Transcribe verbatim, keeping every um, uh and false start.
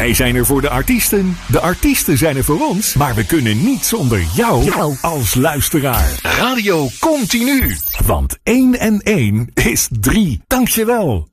Wij zijn er voor de artiesten. De artiesten zijn er voor ons. Maar we kunnen niet zonder jou Jou. als luisteraar. Radio Continu. Want één en één is drie. Dankjewel.